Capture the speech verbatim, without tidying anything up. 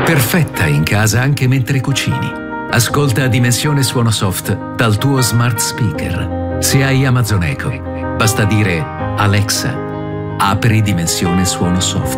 Perfetta in casa anche mentre cucini. Ascolta Dimensione Suono Soft dal tuo smart speaker. Se hai Amazon Echo, basta dire Alexa, apri Dimensione Suono Soft.